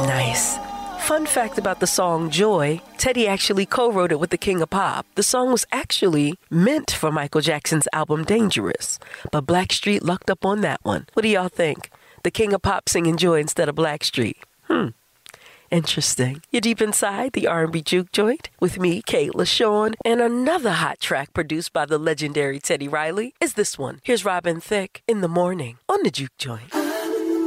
Nice. Fun fact about the song Joy, Teddy actually co-wrote it with the King of Pop. The song was actually meant for Michael Jackson's album Dangerous, but Blackstreet lucked up on that one. What do y'all think? The King of Pop singing Joy instead of Blackstreet. Interesting. You're deep inside the R&B Juke Joint with me, Kate LaShawn, and another hot track produced by the legendary Teddy Riley is this one. Here's Robin Thicke, In the Morning, on the Juke Joint.